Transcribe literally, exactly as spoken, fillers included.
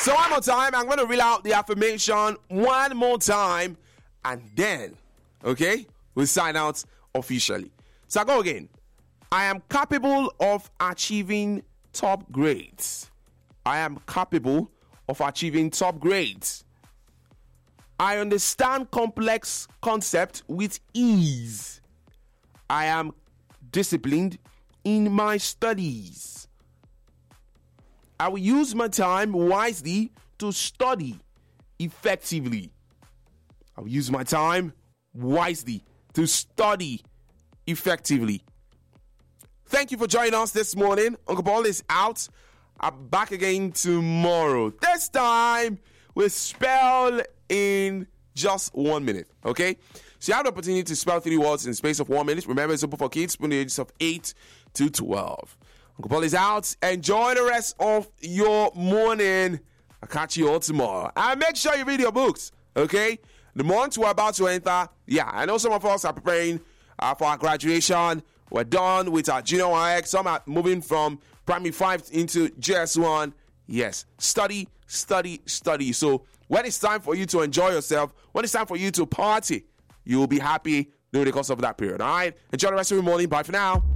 So one more time, I'm going to read out the affirmation one more time, and then, okay, we'll sign out officially. So I go again. I am capable of achieving top grades. I am capable of achieving top grades. I understand complex concepts with ease. I am disciplined in my studies. I will use my time wisely to study effectively. I will use my time wisely to study effectively. Thank you for joining us this morning. Uncle Paul is out. I'm back again tomorrow. This time with spell in just one minute. Okay? So you have the opportunity to spell three words in the space of one minute. Remember, it's open for kids between the ages of eight to twelve. Uncle Paul is out. Enjoy the rest of your morning. I'll catch you all tomorrow. And make sure you read your books. Okay? The month we're about to enter, yeah, I know some of us are preparing uh, for our graduation. We're done with our junior Y X. Some are moving from primary five into J S one. Yes, study, study, study. So when it's time for you to enjoy yourself, when it's time for you to party, you will be happy during the course of that period. All right? Enjoy the rest of your morning. Bye for now.